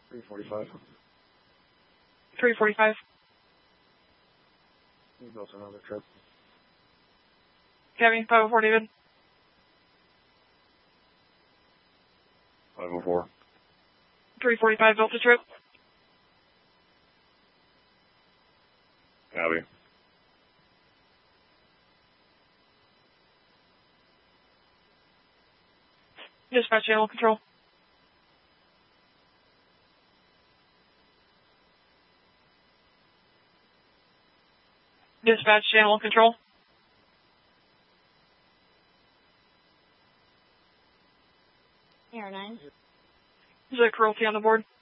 345. 345. We built another trip. Copy. 504, David. 504. 345 built a trip. Copy. Dispatch channel control. Dispatch channel control. Air 9. Is there cruelty on the board?